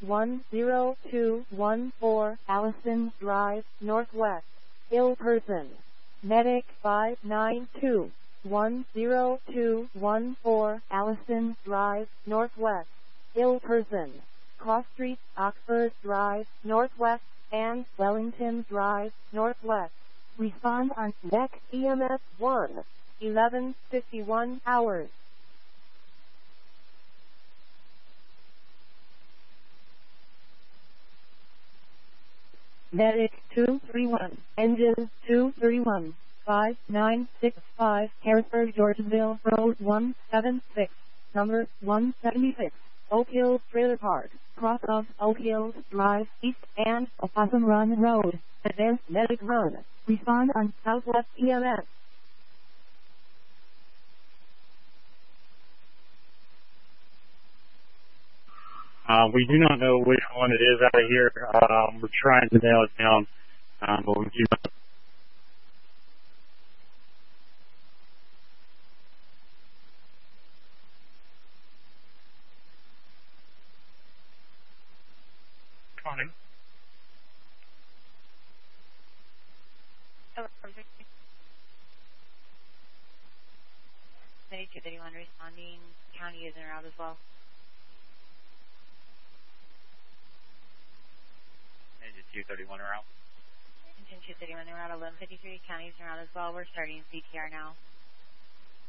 10214 Allison Drive, Northwest, ill person. Medic 592 10214 Allison Drive, Northwest, ill person. Cross Street, Oxford Drive, Northwest, and Wellington Drive, Northwest. Respond on Deck EMS 1, 11:51 hours. Medic 231, engine 231, 5965, Harrisburg, Georgeville, Road 176, number 176, Oak Hills Trailer Park, cross of Oak Hills Drive East and Opossum Run Road, Advanced Medic Run. Respond on Southwest EMS. We do not know which one it is out of here. We're trying to nail it down, but we do not. Connie. Oh, 9231 responding. County is en route as well. Engine 231 route. Engine 231 en route, 1153. County is en route as well. We're starting CTR now.